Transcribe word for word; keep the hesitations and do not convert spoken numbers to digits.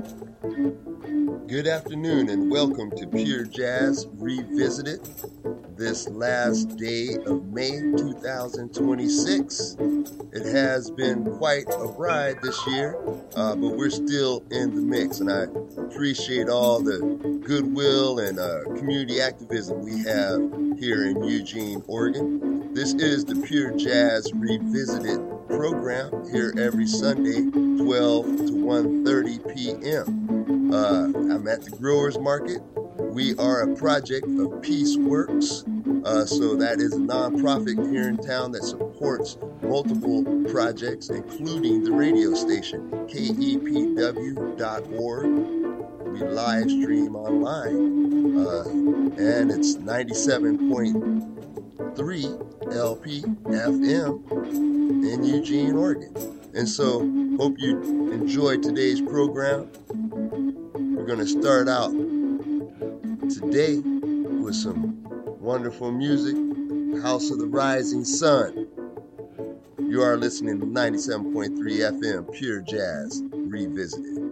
Good afternoon and welcome to Pure Jazz Revisited. This last day of May two thousand twenty-six. It has been quite a ride this year, uh, but we're still in the mix, and I appreciate all the goodwill and uh, community activism we have here in Eugene, Oregon. This is the Pure Jazz Revisited program here every Sunday, twelve to one thirty p.m. Uh, I'm at the Growers Market. We are a project of Peace Works. Uh, so that is a nonprofit here in town that supports multiple projects, including the radio station, K E P W dot org. We live stream online, uh, and it's ninety-seven point three L P F M in Eugene, Oregon. And so, hope you enjoyed today's program. We're going to start out today with some wonderful music, House of the Rising Sun. You are listening to ninety-seven point three F M, Pure Jazz Revisited.